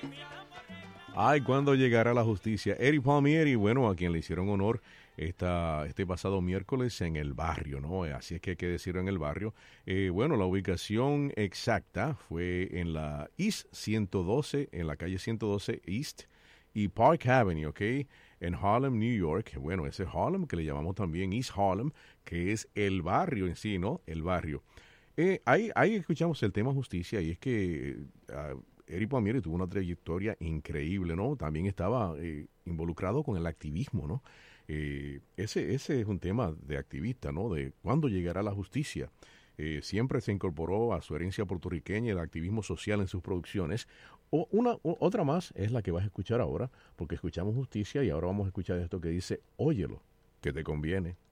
Ay, ¿cuándo llegará la justicia? Eric Palmieri, bueno, a quien le hicieron honor este pasado miércoles en el barrio, ¿no? Así es que hay que decirlo en el barrio. Bueno, la ubicación exacta fue en la East 112, en la calle 112 East y Park Avenue, ¿ok? En Harlem, New York. Bueno, ese Harlem que le llamamos también East Harlem, que es el barrio en sí, ¿no? El barrio. Ahí escuchamos el tema justicia y es que Eric Palmieri tuvo una trayectoria increíble, ¿no? También estaba involucrado con el activismo, ¿no? Ese es un tema de activista, ¿no? De cuándo llegará la justicia. Siempre se incorporó a su herencia puertorriqueña y el activismo social en sus producciones. Otra más es la que vas a escuchar ahora, porque escuchamos justicia y ahora vamos a escuchar esto que dice, óyelo, que te conviene.